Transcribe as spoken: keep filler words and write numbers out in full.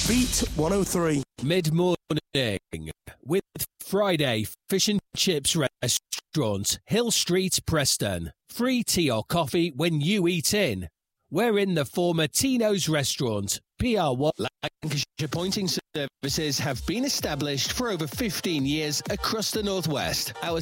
Beat one oh three. Mid-morning with Friday Fish and Chips Restaurant, Hill Street, Preston. Free tea or coffee when you eat in. We're in the former Tino's restaurant. P R one Lancashire Pointing Services have been established for over fifteen years across the Northwest. Our